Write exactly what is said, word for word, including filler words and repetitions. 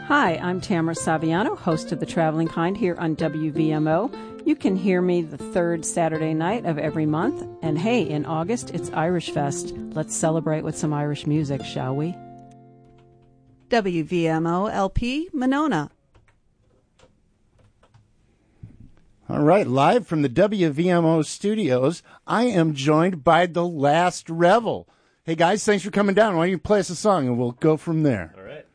Hi, I'm Tamara Saviano, host of The Traveling Kind here on W V M O. You can hear me the third Saturday night of every month. And hey, in August, it's Irish Fest. Let's celebrate with some Irish music, shall we? W V M O L P Monona. All right, live from the W V M O studios, I am joined by The Last Revel. Hey, guys, thanks for coming down. Why don't you play us a song, and we'll go from there. All right.